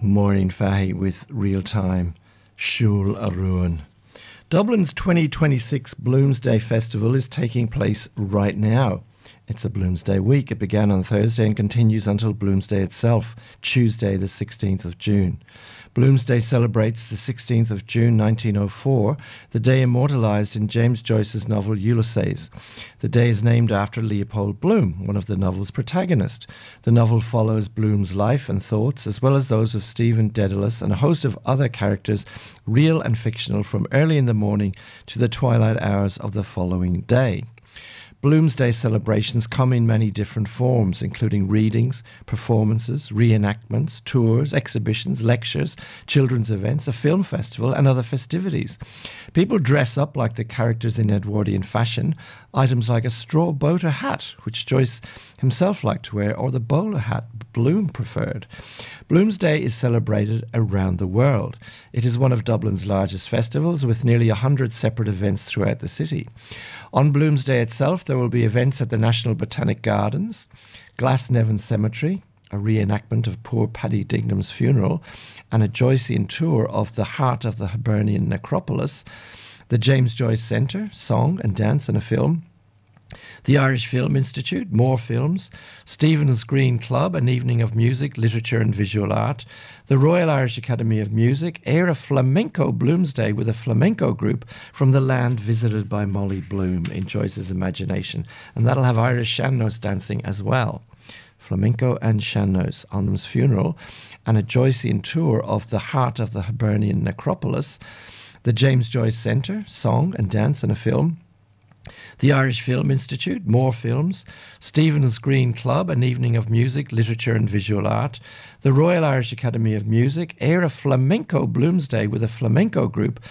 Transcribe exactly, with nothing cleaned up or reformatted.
Maureen Fahey with Real Time, Shul Aruan. Dublin's twenty twenty-six Bloomsday Festival is taking place right now. It's a Bloomsday week. It began on Thursday and continues until Bloomsday itself, Tuesday the sixteenth of June. Bloomsday celebrates the sixteenth of June nineteen oh four, the day immortalised in James Joyce's novel Ulysses. The day is named after Leopold Bloom, one of the novel's protagonists. The novel follows Bloom's life and thoughts, as well as those of Stephen Dedalus and a host of other characters, real and fictional, from early in the morning to the twilight hours of the following day. Bloomsday celebrations come in many different forms, including readings, performances, reenactments, tours, exhibitions, lectures, children's events, a film festival, and other festivities. People dress up like the characters in Edwardian fashion, items like a straw boater hat, which Joyce himself liked to wear, or the bowler hat Bloom preferred. Bloomsday is celebrated around the world. It is one of Dublin's largest festivals, with nearly one hundred separate events throughout the city. On Bloomsday itself, there will be events at the National Botanic Gardens, Glasnevin Cemetery, a reenactment of poor Paddy Digname's funeral, and a Joycean tour of the heart of the Hibernian necropolis, the James Joyce Centre, song and dance and a film, the Irish Film Institute, more films, Stephen's Green Club, an evening of music, literature and visual art, the Royal Irish Academy of Music, air a flamenco Bloomsday with a flamenco group from the land visited by Molly Bloom in Joyce's imagination. And that'll have Irish sean-nós dancing as well. Flamenco and sean-nós on them's funeral, and a Joycean tour of the heart of the Hibernian necropolis, the James Joyce Centre, song and dance and a film, the Irish Film Institute, more films, Stephen's Green Club, an evening of music, literature and visual art, the Royal Irish Academy of Music, air a flamenco Bloomsday with a flamenco group